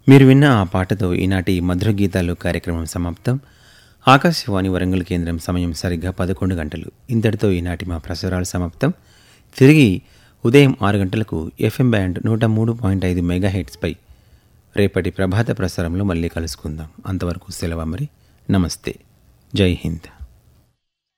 మీరు విన్న ఆ పాటతో ఈనాటి మధుర గీతాలు కార్యక్రమం సమాప్తం. ఆకాశవాణి వరంగల్ కేంద్రం సమయం సరిగ్గా 11 గంటలు. ఇంతటితో ఈనాటి మా ప్రసారాలు సమాప్తం. తిరిగి ఉదయం 6 గంటలకు ఎఫ్ఎం బ్యాండ్ 103.5 మెగాహెర్ట్జ్పై రేపటి ప్రభాత ప్రసారంలో మళ్ళీ కలుసుకుందాం. అంతవరకు సెలవు మరి. నమస్తే. జై హింద్.